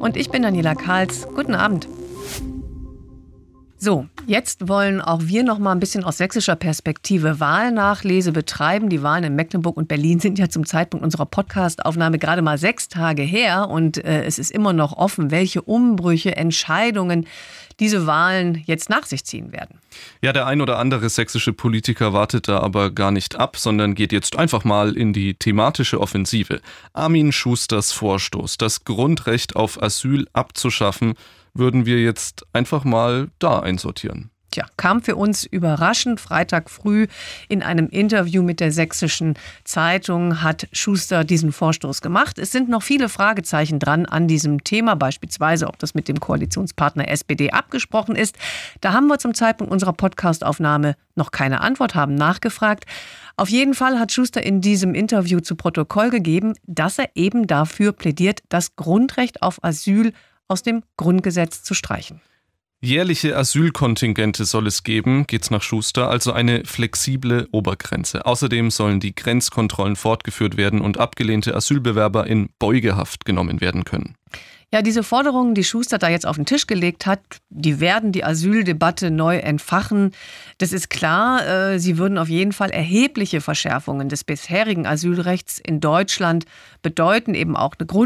Und ich bin Daniela Karls. Guten Abend. So, jetzt wollen auch wir noch mal ein bisschen aus sächsischer Perspektive Wahlnachlese betreiben. Die Wahlen in Mecklenburg und Berlin sind ja zum Zeitpunkt unserer Podcast-Aufnahme gerade mal 6 Tage her. Und es ist immer noch offen, welche Umbrüche, Entscheidungen diese Wahlen jetzt nach sich ziehen werden. Ja, der ein oder andere sächsische Politiker wartet da aber gar nicht ab, sondern geht jetzt einfach mal in die thematische Offensive. Armin Schusters Vorstoß, das Grundrecht auf Asyl abzuschaffen, würden wir jetzt einfach mal da einsortieren. Tja, kam für uns überraschend. Freitag früh in einem Interview mit der Sächsischen Zeitung hat Schuster diesen Vorstoß gemacht. Es sind noch viele Fragezeichen dran an diesem Thema, beispielsweise, ob das mit dem Koalitionspartner SPD abgesprochen ist. Da haben wir zum Zeitpunkt unserer Podcastaufnahme noch keine Antwort, haben nachgefragt. Auf jeden Fall hat Schuster in diesem Interview zu Protokoll gegeben, dass er eben dafür plädiert, das Grundrecht auf Asyl aus dem Grundgesetz zu streichen. Jährliche Asylkontingente soll es geben, geht's nach Schuster, also eine flexible Obergrenze. Außerdem sollen die Grenzkontrollen fortgeführt werden und abgelehnte Asylbewerber in Beugehaft genommen werden können. Ja, diese Forderungen, die Schuster da jetzt auf den Tisch gelegt hat, die werden die Asyldebatte neu entfachen. Das ist klar, sie würden auf jeden Fall erhebliche Verschärfungen des bisherigen Asylrechts in Deutschland bedeuten, eben auch eine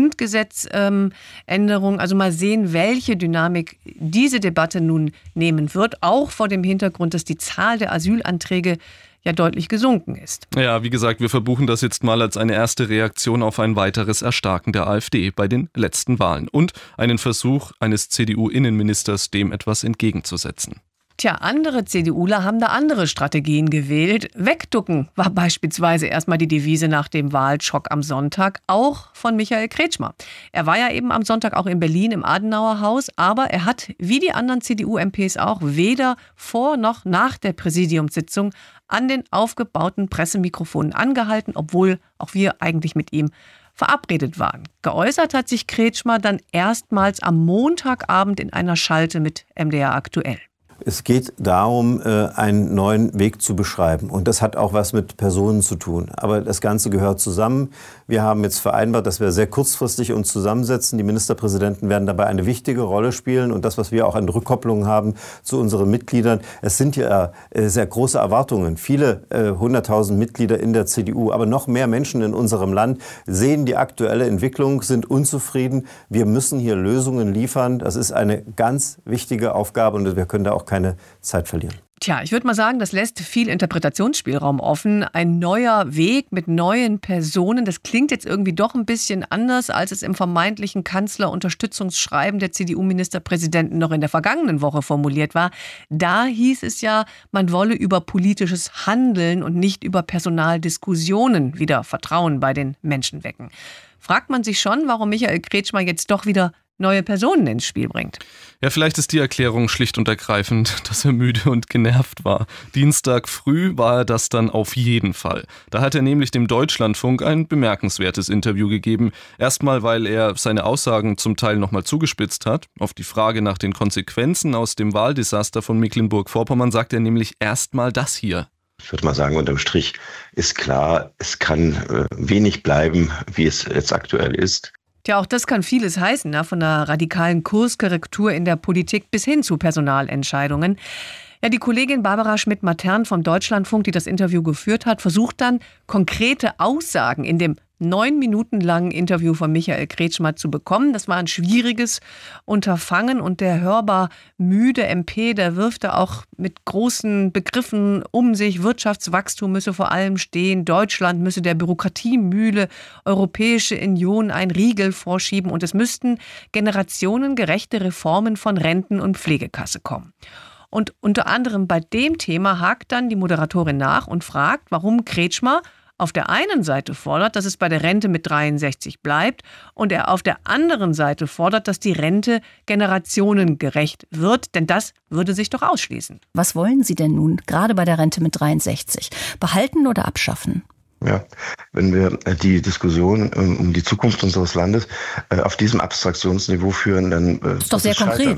Grundgesetzänderung. Also mal sehen, welche Dynamik diese Debatte nun nehmen wird, auch vor dem Hintergrund, dass die Zahl der Asylanträge ja deutlich gesunken ist. Ja, wie gesagt, wir verbuchen das jetzt mal als eine erste Reaktion auf ein weiteres Erstarken der AfD bei den letzten Wahlen und einen Versuch eines CDU-Innenministers, dem etwas entgegenzusetzen. Tja, andere CDUler haben da andere Strategien gewählt. Wegducken war beispielsweise erstmal die Devise nach dem Wahlschock am Sonntag, auch von Michael Kretschmer. Er war ja eben am Sonntag auch in Berlin im Adenauer Haus, aber er hat, wie die anderen CDU-MPs auch, weder vor noch nach der Präsidiumssitzung an den aufgebauten Pressemikrofonen angehalten, obwohl auch wir eigentlich mit ihm verabredet waren. Geäußert hat sich Kretschmer dann erstmals am Montagabend in einer Schalte mit MDR aktuell. Es geht darum, einen neuen Weg zu beschreiben. Und das hat auch was mit Personen zu tun. Aber das Ganze gehört zusammen. Wir haben jetzt vereinbart, dass wir sehr kurzfristig uns zusammensetzen. Die Ministerpräsidenten werden dabei eine wichtige Rolle spielen. Und das, was wir auch an Rückkopplungen haben zu unseren Mitgliedern, es sind ja sehr große Erwartungen. Viele 100.000 Mitglieder in der CDU, aber noch mehr Menschen in unserem Land sehen die aktuelle Entwicklung, sind unzufrieden. Wir müssen hier Lösungen liefern. Das ist eine ganz wichtige Aufgabe und wir können da auch keine Zeit verlieren. Tja, ich würde mal sagen, das lässt viel Interpretationsspielraum offen. Ein neuer Weg mit neuen Personen, das klingt jetzt irgendwie doch ein bisschen anders, als es im vermeintlichen Kanzlerunterstützungsschreiben der CDU-Ministerpräsidenten noch in der vergangenen Woche formuliert war. Da hieß es ja, man wolle über politisches Handeln und nicht über Personaldiskussionen wieder Vertrauen bei den Menschen wecken. Fragt man sich schon, warum Michael Kretschmer jetzt doch wieder neue Personen ins Spiel bringt. Ja, vielleicht ist die Erklärung schlicht und ergreifend, dass er müde und genervt war. Dienstag früh war er das dann auf jeden Fall. Da hat er nämlich dem Deutschlandfunk ein bemerkenswertes Interview gegeben. Erstmal, weil er seine Aussagen zum Teil nochmal zugespitzt hat. Auf die Frage nach den Konsequenzen aus dem Wahldesaster von Mecklenburg-Vorpommern sagt er nämlich erstmal das hier. Ich würde mal sagen, unterm Strich ist klar, es kann wenig bleiben, wie es jetzt aktuell ist. Tja, auch das kann vieles heißen, ne? Von einer radikalen Kurskorrektur in der Politik bis hin zu Personalentscheidungen. Ja, die Kollegin Barbara Schmidt-Matern vom Deutschlandfunk, die das Interview geführt hat, versucht dann, konkrete Aussagen in dem 9 Minuten langen Interview von Michael Kretschmer zu bekommen. Das war ein schwieriges Unterfangen und der hörbar müde MP, der wirft da auch mit großen Begriffen um sich. Wirtschaftswachstum müsse vor allem stehen. Deutschland müsse der Bürokratiemühle Europäische Union einen Riegel vorschieben und es müssten generationengerechte Reformen von Renten- und Pflegekasse kommen. Und unter anderem bei dem Thema hakt dann die Moderatorin nach und fragt, warum Kretschmer auf der einen Seite fordert, dass es bei der Rente mit 63 bleibt und er auf der anderen Seite fordert, dass die Rente generationengerecht wird, denn das würde sich doch ausschließen. Was wollen Sie denn nun, gerade bei der Rente mit 63? Behalten oder abschaffen? Ja, wenn wir die Diskussion um die Zukunft unseres Landes auf diesem Abstraktionsniveau führen, dann ist doch sehr konkret.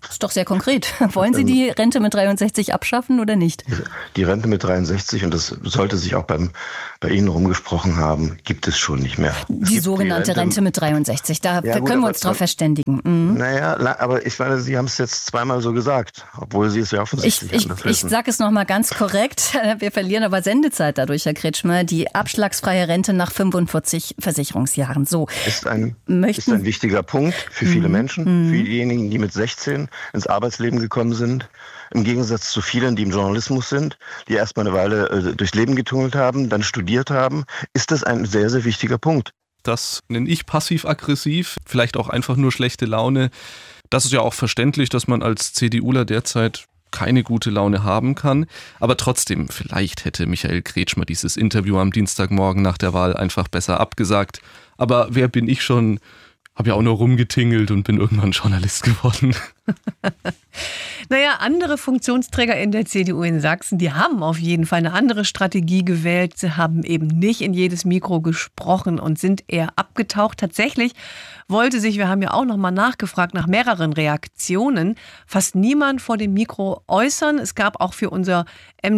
Das ist doch sehr konkret. Wollen Sie die Rente mit 63 abschaffen oder nicht? Die Rente mit 63, und das sollte sich auch bei Ihnen rumgesprochen haben, gibt es schon nicht mehr. Die sogenannte Rente mit 63, da können wir uns drauf verständigen. Mhm. Naja, aber ich meine, Sie haben es jetzt zweimal so gesagt, obwohl Sie es ja offensichtlich anders wissen. Ich sage es nochmal ganz korrekt. Wir verlieren aber Sendezeit dadurch, Herr Kretschmer. Die abschlagsfreie Rente nach 45 Versicherungsjahren. So. Ist ein wichtiger Punkt für viele Menschen, für diejenigen, die mit 16 ins Arbeitsleben gekommen sind. Im Gegensatz zu vielen, die im Journalismus sind, die erstmal eine Weile durchs Leben getunnelt haben, dann studiert haben, ist das ein sehr, sehr wichtiger Punkt. Das nenne ich passiv-aggressiv, vielleicht auch einfach nur schlechte Laune. Das ist ja auch verständlich, dass man als CDUler derzeit keine gute Laune haben kann. Aber trotzdem, vielleicht hätte Michael Kretschmer dieses Interview am Dienstagmorgen nach der Wahl einfach besser abgesagt. Aber wer bin ich schon? Habe ja auch nur rumgetingelt und bin irgendwann Journalist geworden. Naja, andere Funktionsträger in der CDU in Sachsen, die haben auf jeden Fall eine andere Strategie gewählt. Sie haben eben nicht in jedes Mikro gesprochen und sind eher abgetaucht. Tatsächlich wollte sich, wir haben ja auch noch mal nachgefragt nach mehreren Reaktionen, fast niemand vor dem Mikro äußern. Es gab auch für unser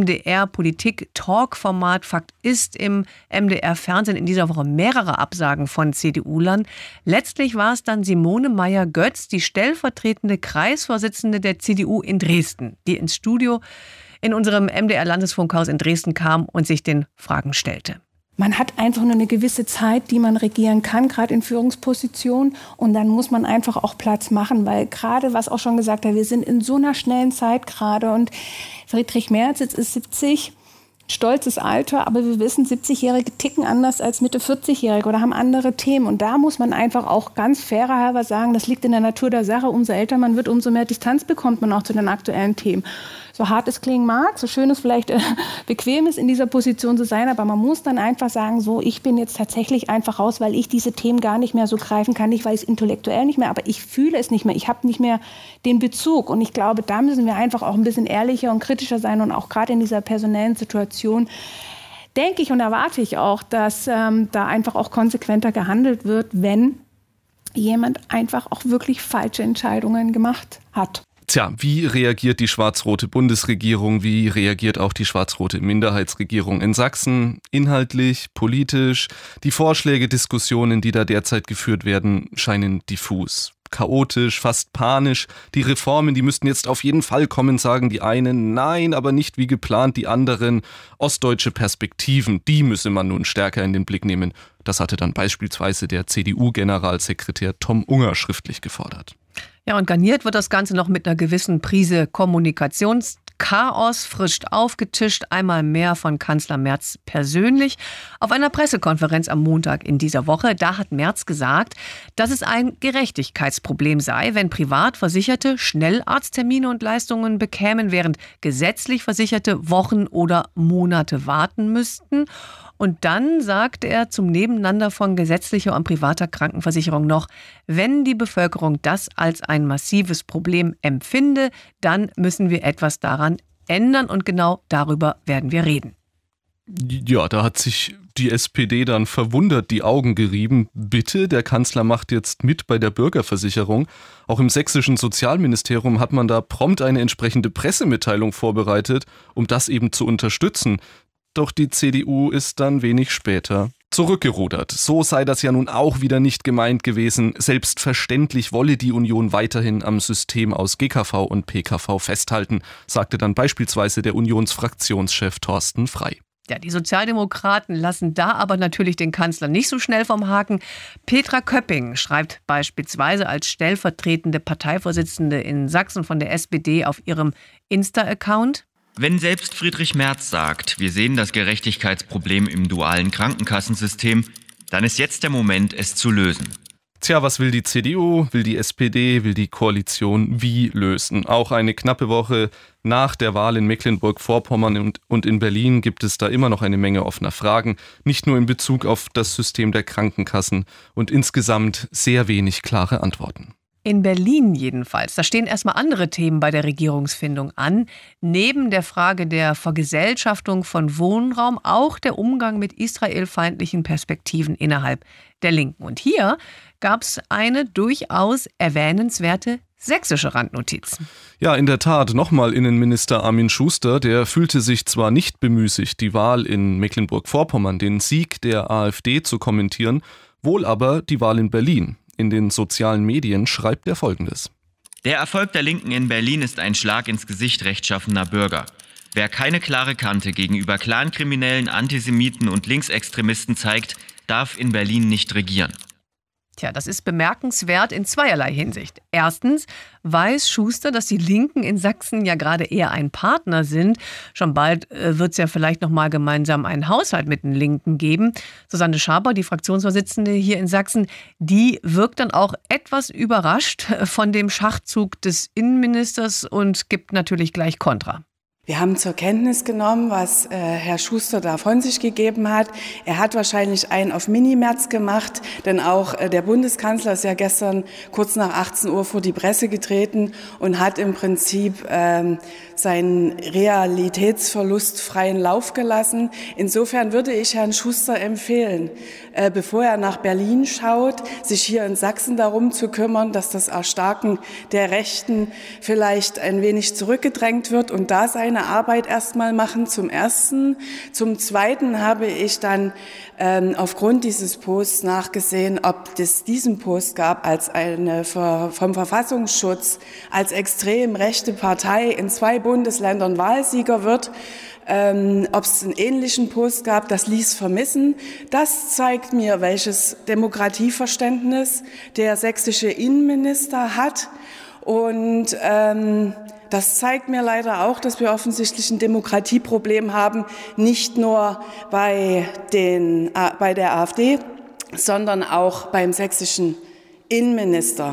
MDR-Politik-Talk-Format Fakt ist im MDR-Fernsehen in dieser Woche mehrere Absagen von CDU-Lern. Letztlich war es dann Simone Meyer-Götz, die stellvertretende Kreisvorsitzende der CDU in Dresden, die ins Studio in unserem MDR-Landesfunkhaus in Dresden kam und sich den Fragen stellte. Man hat einfach nur eine gewisse Zeit, die man regieren kann, gerade in Führungspositionen. Und dann muss man einfach auch Platz machen, weil gerade, was auch schon gesagt hat, wir sind in so einer schnellen Zeit gerade. Und Friedrich Merz, jetzt ist 70, stolzes Alter, aber wir wissen, 70-Jährige ticken anders als Mitte 40-Jährige oder haben andere Themen. Und da muss man einfach auch ganz fairerhalber sagen, das liegt in der Natur der Sache. Umso älter man wird, umso mehr Distanz bekommt man auch zu den aktuellen Themen. So hart es klingen mag, so schön es vielleicht bequem ist, in dieser Position zu sein, aber man muss dann einfach sagen, so, ich bin jetzt tatsächlich einfach raus, weil ich diese Themen gar nicht mehr so greifen kann, nicht weil ich es intellektuell nicht mehr, aber ich fühle es nicht mehr, ich habe nicht mehr den Bezug und ich glaube, da müssen wir einfach auch ein bisschen ehrlicher und kritischer sein und auch gerade in dieser personellen Situation denke ich und erwarte ich auch, dass da einfach auch konsequenter gehandelt wird, wenn jemand einfach auch wirklich falsche Entscheidungen gemacht hat. Tja, wie reagiert die schwarz-rote Bundesregierung? Wie reagiert auch die schwarz-rote Minderheitsregierung in Sachsen? Inhaltlich, politisch? Die Vorschläge, Diskussionen, die da derzeit geführt werden, scheinen diffus. Chaotisch, fast panisch. Die Reformen, die müssten jetzt auf jeden Fall kommen, sagen die einen. Nein, aber nicht wie geplant die anderen. Ostdeutsche Perspektiven, die müsse man nun stärker in den Blick nehmen. Das hatte dann beispielsweise der CDU-Generalsekretär Tom Unger schriftlich gefordert. Ja, und garniert wird das Ganze noch mit einer gewissen Prise Kommunikationschaos, frisch aufgetischt, einmal mehr von Kanzler Merz persönlich. Auf einer Pressekonferenz am Montag in dieser Woche, da hat Merz gesagt, dass es ein Gerechtigkeitsproblem sei, wenn Privatversicherte Schnellarzttermine und Leistungen bekämen, während gesetzlich Versicherte Wochen oder Monate warten müssten. Und dann sagt er zum Nebeneinander von gesetzlicher und privater Krankenversicherung noch, wenn die Bevölkerung das als ein massives Problem empfinde, dann müssen wir etwas daran ändern und genau darüber werden wir reden. Ja, da hat sich die SPD dann verwundert die Augen gerieben. Bitte, der Kanzler macht jetzt mit bei der Bürgerversicherung. Auch im sächsischen Sozialministerium hat man da prompt eine entsprechende Pressemitteilung vorbereitet, um das eben zu unterstützen. Doch die CDU ist dann wenig später zurückgerudert. So sei das ja nun auch wieder nicht gemeint gewesen. Selbstverständlich wolle die Union weiterhin am System aus GKV und PKV festhalten, sagte dann beispielsweise der Unionsfraktionschef Thorsten Frey. Ja, die Sozialdemokraten lassen da aber natürlich den Kanzler nicht so schnell vom Haken. Petra Köpping schreibt beispielsweise als stellvertretende Parteivorsitzende in Sachsen von der SPD auf ihrem Insta-Account: Wenn selbst Friedrich Merz sagt, wir sehen das Gerechtigkeitsproblem im dualen Krankenkassensystem, dann ist jetzt der Moment, es zu lösen. Tja, was will die CDU, will die SPD, will die Koalition wie lösen? Auch eine knappe Woche nach der Wahl in Mecklenburg-Vorpommern und in Berlin gibt es da immer noch eine Menge offener Fragen, nicht nur in Bezug auf das System der Krankenkassen und insgesamt sehr wenig klare Antworten. In Berlin jedenfalls. Da stehen erstmal andere Themen bei der Regierungsfindung an. Neben der Frage der Vergesellschaftung von Wohnraum auch der Umgang mit israelfeindlichen Perspektiven innerhalb der Linken. Und hier gab es eine durchaus erwähnenswerte sächsische Randnotiz. Ja, in der Tat, nochmal Innenminister Armin Schuster, der fühlte sich zwar nicht bemüßigt, die Wahl in Mecklenburg-Vorpommern, den Sieg der AfD zu kommentieren, wohl aber die Wahl in Berlin. In den sozialen Medien schreibt er Folgendes. Der Erfolg der Linken in Berlin ist ein Schlag ins Gesicht rechtschaffener Bürger. Wer keine klare Kante gegenüber Clankriminellen, Antisemiten und Linksextremisten zeigt, darf in Berlin nicht regieren. Tja, das ist bemerkenswert in zweierlei Hinsicht. Erstens weiß Schuster, dass die Linken in Sachsen ja gerade eher ein Partner sind. Schon bald wird es ja vielleicht noch mal gemeinsam einen Haushalt mit den Linken geben. Susanne Schaber, die Fraktionsvorsitzende hier in Sachsen, die wirkt dann auch etwas überrascht von dem Schachzug des Innenministers und gibt natürlich gleich Kontra. Wir haben zur Kenntnis genommen, was Herr Schuster da von sich gegeben hat. Er hat wahrscheinlich einen auf Mini-Merz gemacht, denn auch der Bundeskanzler ist ja gestern kurz nach 18 Uhr vor die Presse getreten und hat im Prinzip seinen Realitätsverlust freien Lauf gelassen. Insofern würde ich Herrn Schuster empfehlen, bevor er nach Berlin schaut, sich hier in Sachsen darum zu kümmern, dass das Erstarken der Rechten vielleicht ein wenig zurückgedrängt wird und da seine Arbeit erstmal machen, zum Ersten. Zum Zweiten habe ich dann aufgrund dieses Posts nachgesehen, ob es diesen Post gab als eine vom Verfassungsschutz als extrem rechte Partei in 2 Bundesländern Wahlsieger wird. Ob es einen ähnlichen Post gab, das ließ vermissen. Das zeigt mir, welches Demokratieverständnis der sächsische Innenminister hat. Und das zeigt mir leider auch, dass wir offensichtlich ein Demokratieproblem haben, nicht nur bei der AfD, sondern auch beim sächsischen Innenminister.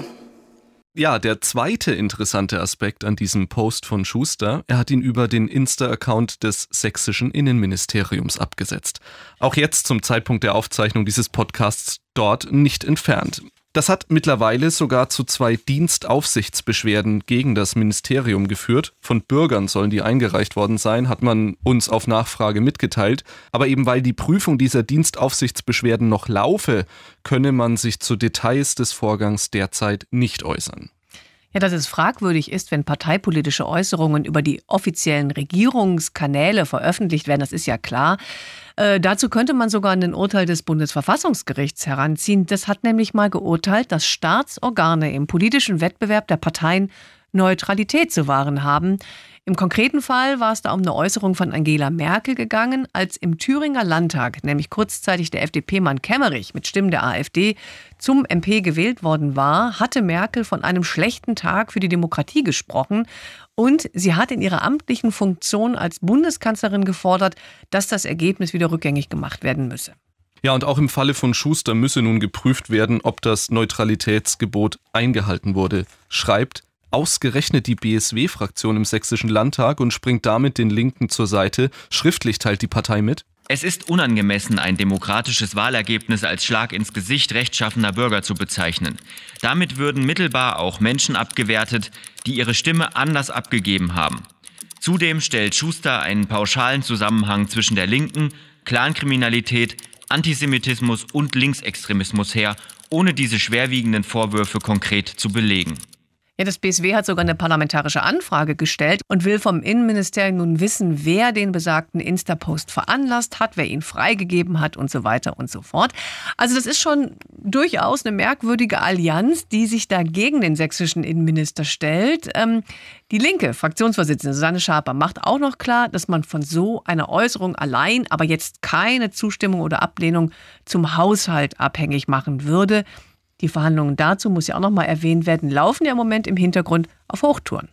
Ja, der zweite interessante Aspekt an diesem Post von Schuster, er hat ihn über den Insta-Account des sächsischen Innenministeriums abgesetzt. Auch jetzt zum Zeitpunkt der Aufzeichnung dieses Podcasts dort nicht entfernt. Das hat mittlerweile sogar zu 2 Dienstaufsichtsbeschwerden gegen das Ministerium geführt. Von Bürgern sollen die eingereicht worden sein, hat man uns auf Nachfrage mitgeteilt. Aber eben weil die Prüfung dieser Dienstaufsichtsbeschwerden noch laufe, könne man sich zu Details des Vorgangs derzeit nicht äußern. Ja, dass es fragwürdig ist, wenn parteipolitische Äußerungen über die offiziellen Regierungskanäle veröffentlicht werden, das ist ja klar. Dazu könnte man sogar ein Urteil des Bundesverfassungsgerichts heranziehen. Das hat nämlich mal geurteilt, dass Staatsorgane im politischen Wettbewerb der Parteien Neutralität zu wahren haben. Im konkreten Fall war es da um eine Äußerung von Angela Merkel gegangen, als im Thüringer Landtag, nämlich kurzzeitig der FDP-Mann Kemmerich mit Stimmen der AfD zum MP gewählt worden war, hatte Merkel von einem schlechten Tag für die Demokratie gesprochen und sie hat in ihrer amtlichen Funktion als Bundeskanzlerin gefordert, dass das Ergebnis wieder rückgängig gemacht werden müsse. Ja, und auch im Falle von Schuster müsse nun geprüft werden, ob das Neutralitätsgebot eingehalten wurde, schreibt ausgerechnet die BSW-Fraktion im Sächsischen Landtag und springt damit den Linken zur Seite. Schriftlich teilt die Partei mit: Es ist unangemessen, ein demokratisches Wahlergebnis als Schlag ins Gesicht rechtschaffener Bürger zu bezeichnen. Damit würden mittelbar auch Menschen abgewertet, die ihre Stimme anders abgegeben haben. Zudem stellt Schuster einen pauschalen Zusammenhang zwischen der Linken, Clankriminalität, Antisemitismus und Linksextremismus her, ohne diese schwerwiegenden Vorwürfe konkret zu belegen. Ja, das BSW hat sogar eine parlamentarische Anfrage gestellt und will vom Innenministerium nun wissen, wer den besagten Insta-Post veranlasst hat, wer ihn freigegeben hat und so weiter und so fort. Also das ist schon durchaus eine merkwürdige Allianz, die sich da gegen den sächsischen Innenminister stellt. Die linke Fraktionsvorsitzende Susanne Schaber macht auch noch klar, dass man von so einer Äußerung allein aber jetzt keine Zustimmung oder Ablehnung zum Haushalt abhängig machen würde. Die Verhandlungen dazu, muss ja auch noch mal erwähnt werden, laufen ja im Moment im Hintergrund auf Hochtouren.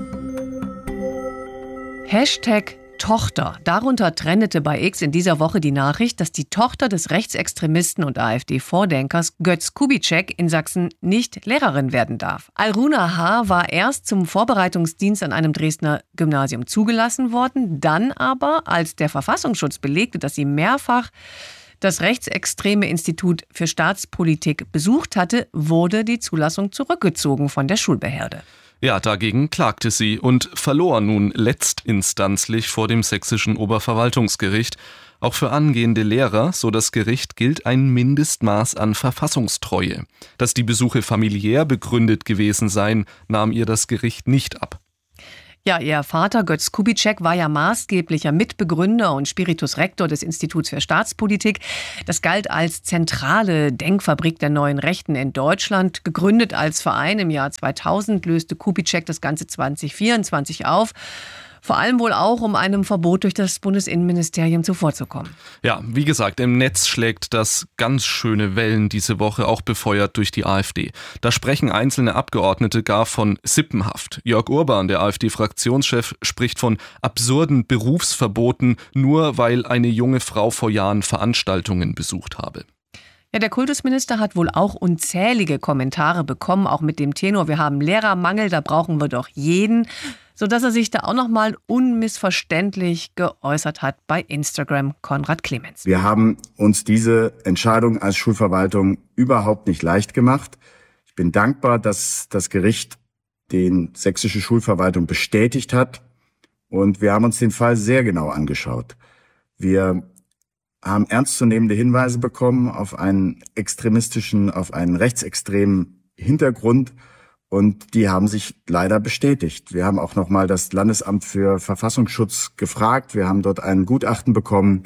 #Tochter. Darunter trendete bei X in dieser Woche die Nachricht, dass die Tochter des Rechtsextremisten und AfD-Vordenkers Götz Kubitschek in Sachsen nicht Lehrerin werden darf. Alruna H. war erst zum Vorbereitungsdienst an einem Dresdner Gymnasium zugelassen worden, dann aber, als der Verfassungsschutz belegte, dass sie mehrfach das Rechtsextreme Institut für Staatspolitik besucht hatte, wurde die Zulassung zurückgezogen von der Schulbehörde. Ja, dagegen klagte sie und verlor nun letztinstanzlich vor dem sächsischen Oberverwaltungsgericht. Auch für angehende Lehrer, so das Gericht, gilt ein Mindestmaß an Verfassungstreue. Dass die Besuche familiär begründet gewesen seien, nahm ihr das Gericht nicht ab. Ja, ihr Vater Götz Kubitschek war ja maßgeblicher Mitbegründer und Spiritus Rector des Instituts für Staatspolitik. Das galt als zentrale Denkfabrik der neuen Rechten in Deutschland. Gegründet als Verein im Jahr 2000 löste Kubitschek das Ganze 2024 auf. Vor allem wohl auch, um einem Verbot durch das Bundesinnenministerium zuvorzukommen. Ja, wie gesagt, im Netz schlägt das ganz schöne Wellen diese Woche, auch befeuert durch die AfD. Da sprechen einzelne Abgeordnete gar von Sippenhaft. Jörg Urban, der AfD-Fraktionschef, spricht von absurden Berufsverboten, nur weil eine junge Frau vor Jahren Veranstaltungen besucht habe. Ja, der Kultusminister hat wohl auch unzählige Kommentare bekommen, auch mit dem Tenor, wir haben Lehrermangel, da brauchen wir doch jeden, sodass er sich da auch noch mal unmissverständlich geäußert hat bei Instagram. Konrad Clemens. Wir haben uns diese Entscheidung als Schulverwaltung überhaupt nicht leicht gemacht. Ich bin dankbar, dass das Gericht die sächsische Schulverwaltung bestätigt hat. Und wir haben uns den Fall sehr genau angeschaut. Wir haben ernstzunehmende Hinweise bekommen auf einen rechtsextremen Hintergrund. Und die haben sich leider bestätigt. Wir haben auch nochmal das Landesamt für Verfassungsschutz gefragt. Wir haben dort ein Gutachten bekommen.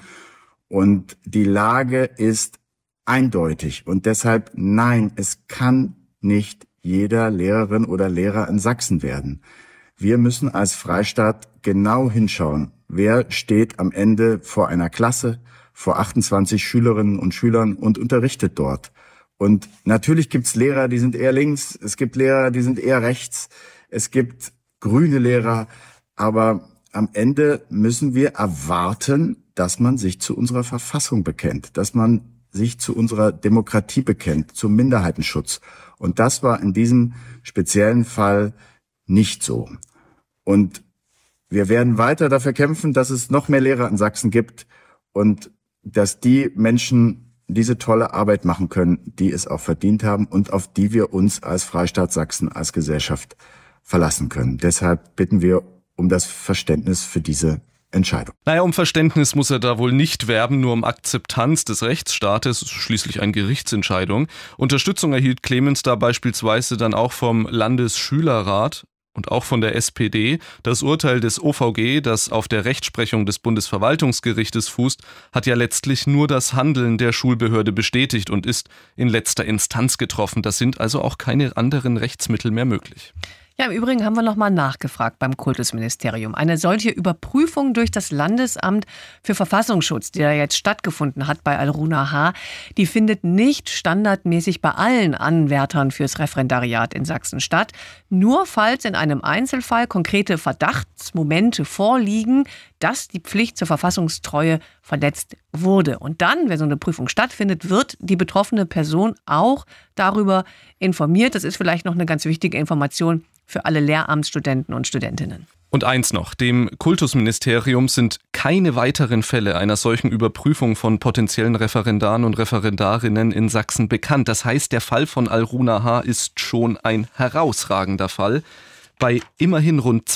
Und die Lage ist eindeutig. Und deshalb, nein, es kann nicht jeder Lehrerin oder Lehrer in Sachsen werden. Wir müssen als Freistaat genau hinschauen. Wer steht am Ende vor einer Klasse, vor 28 Schülerinnen und Schülern und unterrichtet dort? Und natürlich gibt's Lehrer, die sind eher links, es gibt Lehrer, die sind eher rechts, es gibt grüne Lehrer, aber am Ende müssen wir erwarten, dass man sich zu unserer Verfassung bekennt, dass man sich zu unserer Demokratie bekennt, zum Minderheitenschutz. Und das war in diesem speziellen Fall nicht so. Und wir werden weiter dafür kämpfen, dass es noch mehr Lehrer in Sachsen gibt und dass die Menschen diese tolle Arbeit machen können, die es auch verdient haben und auf die wir uns als Freistaat Sachsen, als Gesellschaft verlassen können. Deshalb bitten wir um das Verständnis für diese Entscheidung. Naja, um Verständnis muss er da wohl nicht werben, nur um Akzeptanz des Rechtsstaates, schließlich eine Gerichtsentscheidung. Unterstützung erhielt Clemens da beispielsweise dann auch vom Landesschülerrat und auch von der SPD. Das Urteil des OVG, das auf der Rechtsprechung des Bundesverwaltungsgerichtes fußt, hat ja letztlich nur das Handeln der Schulbehörde bestätigt und ist in letzter Instanz getroffen. Da sind also auch keine anderen Rechtsmittel mehr möglich. Ja, im Übrigen haben wir noch mal nachgefragt beim Kultusministerium. Eine solche Überprüfung durch das Landesamt für Verfassungsschutz, die da jetzt stattgefunden hat bei Al-Runa H., die findet nicht standardmäßig bei allen Anwärtern fürs Referendariat in Sachsen statt. Nur falls in einem Einzelfall konkrete Verdachtsmomente vorliegen, dass die Pflicht zur Verfassungstreue verletzt wurde. Und dann, wenn so eine Prüfung stattfindet, wird die betroffene Person auch darüber informiert. Das ist vielleicht noch eine ganz wichtige Information für alle Lehramtsstudenten und Studentinnen. Und eins noch, dem Kultusministerium sind keine weiteren Fälle einer solchen Überprüfung von potenziellen Referendaren und Referendarinnen in Sachsen bekannt. Das heißt, der Fall von Al-Runa H. ist schon ein herausragender Fall. Bei immerhin rund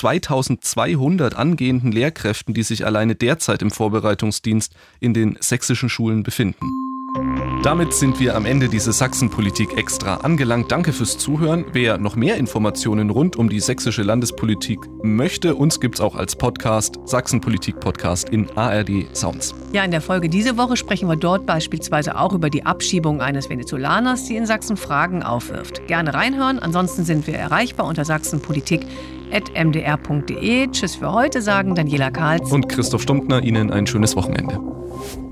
2200 angehenden Lehrkräften, die sich alleine derzeit im Vorbereitungsdienst in den sächsischen Schulen befinden. Damit sind wir am Ende dieses Sachsenpolitik Extra angelangt. Danke fürs Zuhören. Wer noch mehr Informationen rund um die sächsische Landespolitik möchte, uns gibt's auch als Podcast, Sachsenpolitik-Podcast in ARD Sounds. Ja, in der Folge diese Woche sprechen wir dort beispielsweise auch über die Abschiebung eines Venezolaners, die in Sachsen Fragen aufwirft. Gerne reinhören. Ansonsten sind wir erreichbar unter sachsenpolitik@mdr.de. Tschüss für heute, sagen Daniela Karls und Christoph Stumptner. Ihnen ein schönes Wochenende.